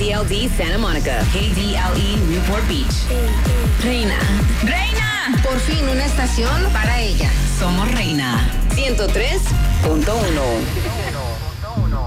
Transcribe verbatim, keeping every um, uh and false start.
D L D Santa Monica, K D L E Newport Beach. Reina. Reina. Por fin una estación para ella. Somos Reina. ciento tres punto uno.